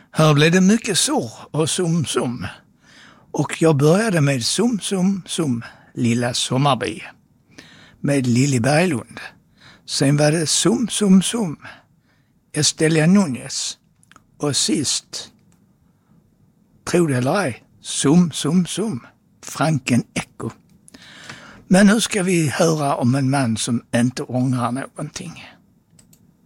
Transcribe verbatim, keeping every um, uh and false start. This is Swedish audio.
Här blev det mycket sorr och sum-sum. Och jag började med sum-sum-sum, lilla sommarbi. Med Lili Berglund. Sen var det sum-sum-sum, Estelia Núñez. Och sist, tro det eller ej, sum-sum-sum, Franken Echo. Men nu ska vi höra om en man som inte ångrar någonting.